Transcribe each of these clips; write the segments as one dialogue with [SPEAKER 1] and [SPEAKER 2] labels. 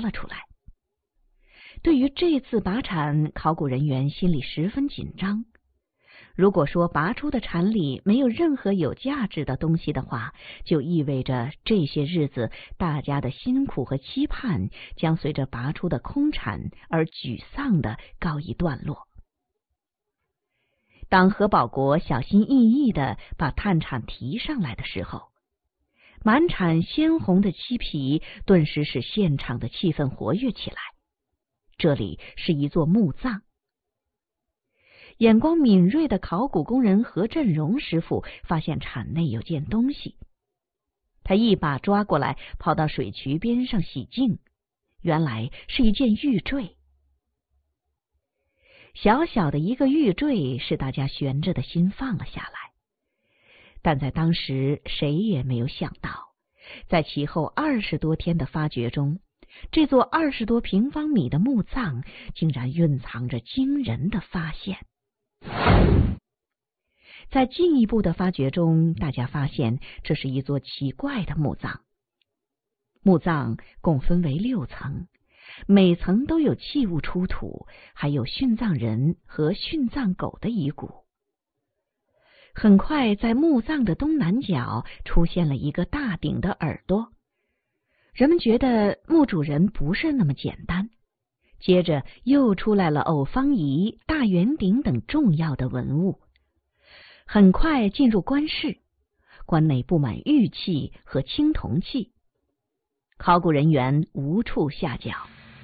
[SPEAKER 1] 了出来。对于这次拔铲，考古人员心里十分紧张。如果说拔出的铲里没有任何有价值的东西的话，就意味着这些日子大家的辛苦和期盼将随着拔出的空铲而沮丧地告一段落。当何保国小心翼翼地把探铲提上来的时候，满铲鲜红的漆皮顿时使现场的气氛活跃起来。这里是一座墓葬。眼光敏锐的考古工人何振荣师傅发现铲内有件东西，他一把抓过来，跑到水渠边上洗净，原来是一件玉坠。小小的一个玉坠使大家悬着的心放了下来，但在当时谁也没有想到，在其后20多天的发掘中，这座20多平方米的墓葬竟然蕴藏着惊人的发现。在进一步的发掘中，大家发现这是一座奇怪的墓葬。墓葬共分为6层，每层都有器物出土，还有殉葬人和殉葬狗的遗骨。很快，在墓葬的东南角出现了一个大鼎的耳朵，人们觉得墓主人不是那么简单。接着又出来了偶方仪、大圆鼎等重要的文物。很快进入棺室，棺内布满玉器和青铜器，考古人员无处下脚。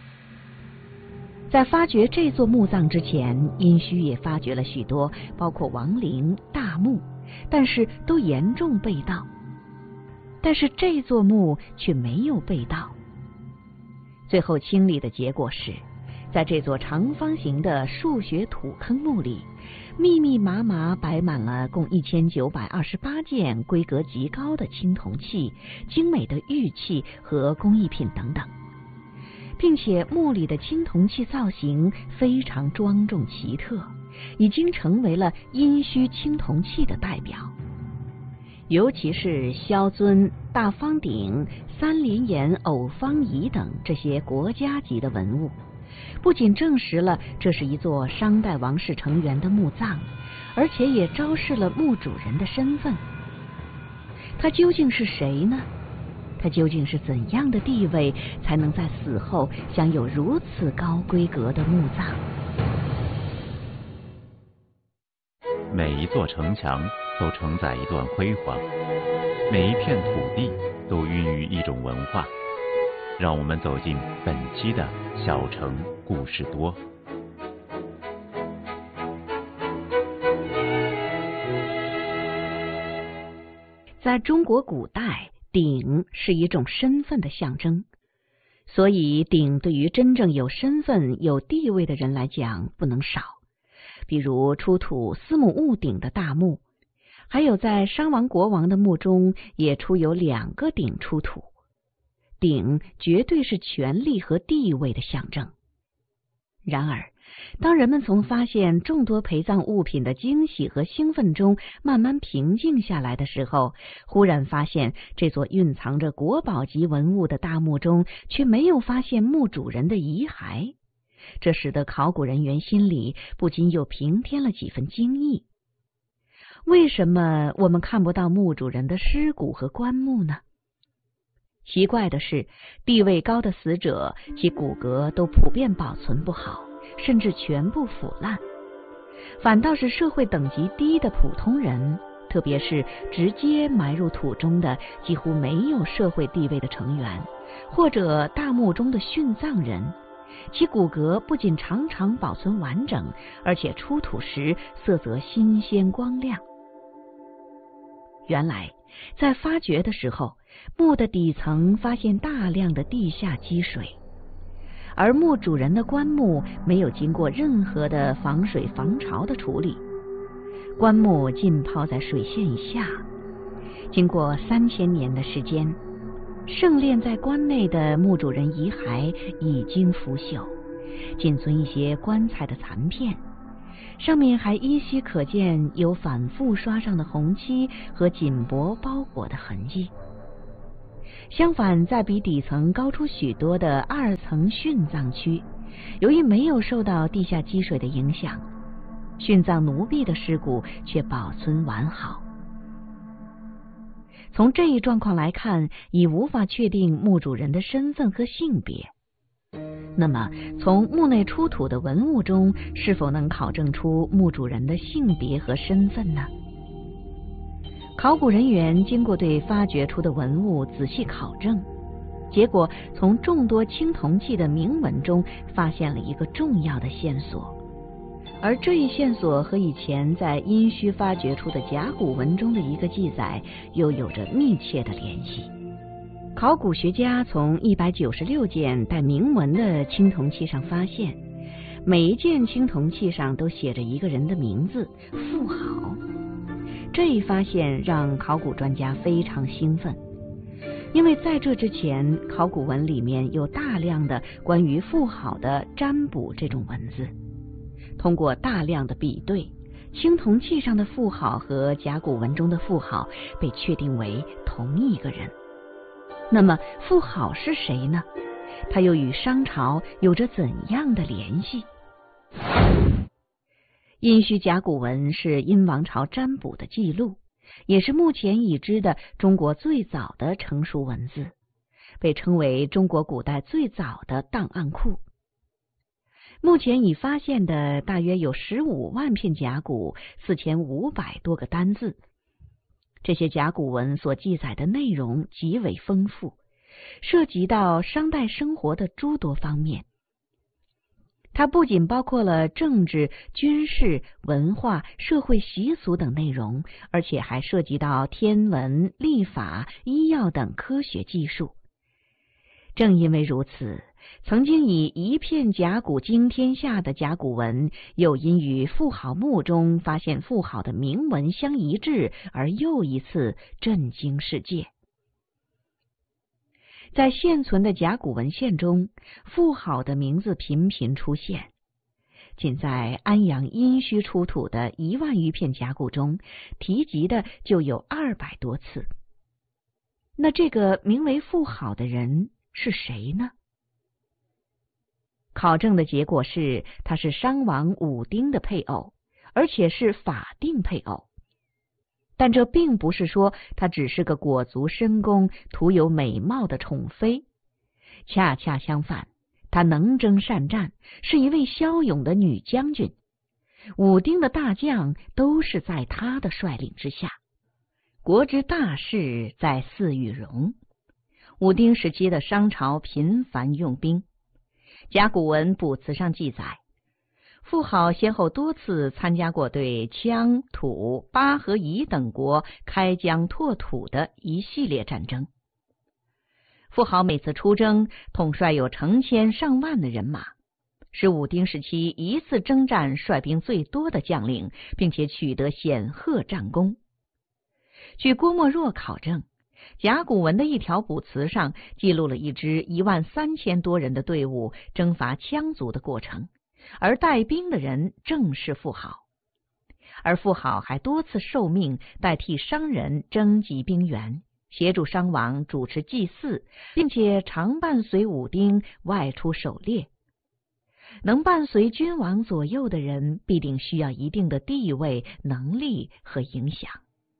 [SPEAKER 1] 在发掘这座墓葬之前，殷墟也发掘了许多，包括王陵、大墓，但是都严重被盗。但是这座墓却没有被盗。最后清理的结果是，在这座长方形的数学土坑墓里，密密麻麻摆满了共1928件规格极高的青铜器、精美的玉器和工艺品等等，并且墓里的青铜器造型非常庄重奇特，已经成为了殷墟青铜器的代表。尤其是萧尊、大方鼎、三连岩、偶方仪等这些国家级的文物，不仅证实了这是一座商代王室成员的墓葬，而且也昭示了墓主人的身份。他究竟是谁呢？他究竟是怎样的地位，才能在死后享有如此高规格的墓葬？
[SPEAKER 2] 每一座城墙都承载一段辉煌，每一片土地都孕育一种文化。让我们走进本期的小城故事多。
[SPEAKER 1] 在中国古代，鼎是一种身份的象征，所以鼎对于真正有身份、有地位的人来讲不能少。比如出土司母戊鼎的大墓，还有在商王国王的墓中也出有2个鼎出土。鼎绝对是权力和地位的象征。然而，当人们从发现众多陪葬物品的惊喜和兴奋中慢慢平静下来的时候，忽然发现这座蕴藏着国宝级文物的大墓中却没有发现墓主人的遗骸，这使得考古人员心里不禁又平添了几分惊异。为什么我们看不到墓主人的尸骨和棺木呢？奇怪的是，地位高的死者，其骨骼都普遍保存不好，甚至全部腐烂。反倒是社会等级低的普通人，特别是直接埋入土中的几乎没有社会地位的成员，或者大墓中的殉葬人，其骨骼不仅常常保存完整，而且出土时色泽新鲜光亮。原来在发掘的时候，墓的底层发现大量的地下积水，而墓主人的棺木没有经过任何的防水防潮的处理，棺木浸泡在水线以下，经过3000年的时间，盛殓在棺内的墓主人遗骸已经腐朽，仅存一些棺材的残片，上面还依稀可见有反复刷上的红漆和紧帛包裹的痕迹。 相反，在比底层高出许多的2层殉葬区，由于没有受到地下积水的影响，殉葬奴婢的尸骨却保存完好。从这一状况来看，已无法确定墓主人的身份和性别。那么，从墓内出土的文物中，是否能考证出墓主人的性别和身份呢？考古人员经过对发掘出的文物仔细考证，结果从众多青铜器的铭文中发现了一个重要的线索，而这一线索和以前在殷墟发掘出的甲骨文中的一个记载又有着密切的联系。考古学家从196件带铭文的青铜器上发现，每一件青铜器上都写着一个人的名字——妇好。这一发现让考古专家非常兴奋，因为在这之前，考古文里面有大量的关于妇好的占卜这种文字。通过大量的比对，青铜器上的妇好和甲骨文中的妇好被确定为同一个人。那么妇好是谁呢？他又与商朝有着怎样的联系？殷墟甲骨文是殷王朝占卜的记录，也是目前已知的中国最早的成书文字，被称为中国古代最早的档案库。目前已发现的大约有15万片甲骨，4500多个单字。这些甲骨文所记载的内容极为丰富，涉及到商代生活的诸多方面。它不仅包括了政治、军事、文化、社会习俗等内容，而且还涉及到天文、历法、医药等科学技术。正因为如此，曾经以一片甲骨惊天下的甲骨文，又因与妇好墓中发现妇好的铭文相一致，而又一次震惊世界。在现存的甲骨文献中，妇好的名字频频出现。仅在安阳殷墟出土的1万余片甲骨中，提及的就有200多次。那这个名为妇好的人是谁呢？考证的结果是，他是商王武丁的配偶，而且是法定配偶。但这并不是说他只是个裹足深宫、徒有美貌的宠妃，恰恰相反，他能征善战，是一位骁勇的女将军。武丁的大将都是在他的率领之下。国之大事，在祀与戎。武丁时期的商朝频繁用兵。甲骨文卜辞上记载，妇好先后多次参加过对羌、土、巴和夷等国开疆拓土的一系列战争。妇好每次出征，统帅有成千上万的人马，是武丁时期一次征战率兵最多的将领，并且取得显赫战功。据郭沫若考证，甲骨文的一条卜辞上记录了一支13000多人的队伍征伐羌族的过程，而带兵的人正是妇好。而妇好还多次受命代替商人征集兵员，协助商王主持祭祀，并且常伴随武丁外出狩猎。能伴随君王左右的人，必定需要一定的地位、能力和影响。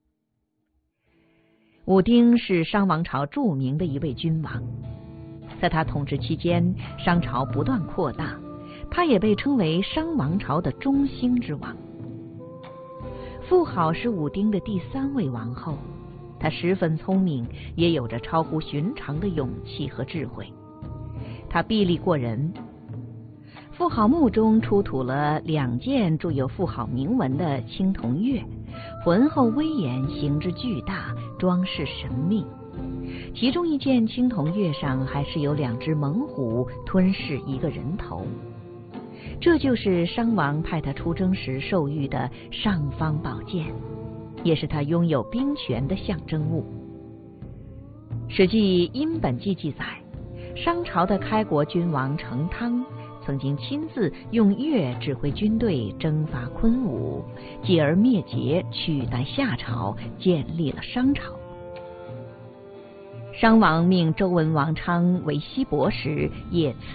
[SPEAKER 1] 武丁是商王朝著名的一位君王，在他统治期间，商朝不断扩大，他也被称为商王朝的中兴之王。妇好是武丁的第3位王后，她十分聪明，也有着超乎寻常的勇气和智慧。她臂力过人。妇好墓中出土了2件铸有妇好铭文的青铜钺，浑厚威严，形制巨大，装饰神秘。其中一件青铜钺上还是有2只猛虎吞噬一个人头，这就是商王派他出征时授予的尚方宝剑，也是他拥有兵权的象征物。史记《殷本纪》记载，商朝的开国君王成汤曾经亲自用钺指挥军队征伐昆吾，继而灭节，取代夏朝，建立了商朝。 商王命周文王昌为西伯时，也